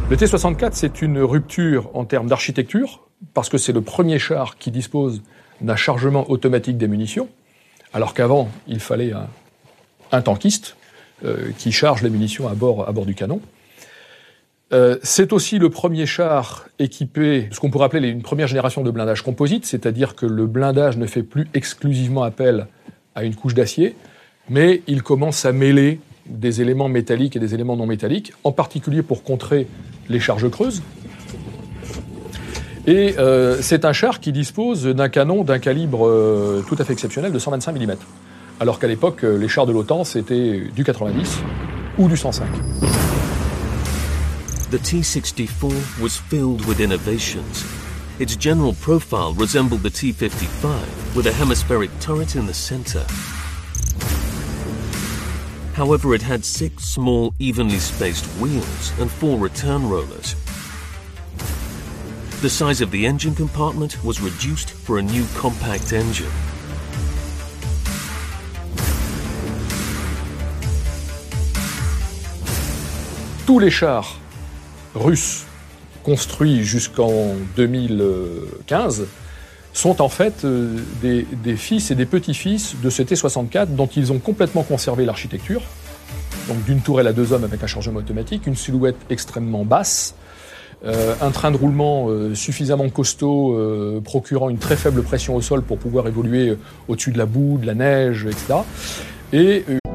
Le T-64, c'est une rupture en termes d'architecture, parce que c'est le premier char qui dispose d'un chargement automatique des munitions, alors qu'avant, il fallait un tankiste qui charge les munitions à bord du canon. C'est aussi le premier char équipé, ce qu'on pourrait appeler une première génération de blindage composite, c'est-à-dire que le blindage ne fait plus exclusivement appel à une couche d'acier, mais il commence à mêler des éléments métalliques et des éléments non métalliques, en particulier pour contrer les charges creuses. Et c'est un char qui dispose d'un canon d'un calibre tout à fait exceptionnel de 125 mm. Alors qu'à l'époque, les chars de l'OTAN, c'était du 90 ou du 105. The T-64 was filled with innovations. Its general profile resembled the T-55, with a hemispheric turret in the center. However, it had 6 small, evenly spaced wheels and 4 return rollers. The size of the engine compartment was reduced for a new compact engine. Tous les chars russes construits jusqu'en 2015 sont en fait des fils et des petits-fils de ce T-64 dont ils ont complètement conservé l'architecture. Donc d'une tourelle à 2 hommes avec un chargement automatique, une silhouette extrêmement basse, un train de roulement suffisamment costaud, procurant une très faible pression au sol pour pouvoir évoluer au-dessus de la boue, de la neige, etc. Et